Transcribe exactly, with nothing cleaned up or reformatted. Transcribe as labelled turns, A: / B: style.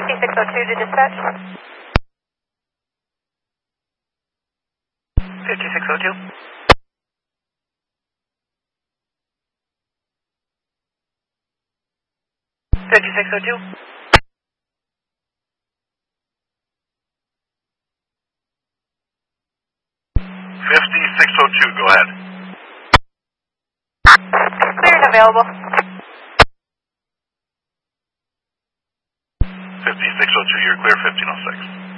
A: fifty-six oh two to dispatch.
B: fifty-six oh two. fifty-six oh two.
C: fifty-six oh two, go ahead.
A: Clear and available.
C: fifty-six oh two, you're clear, fifteen oh six.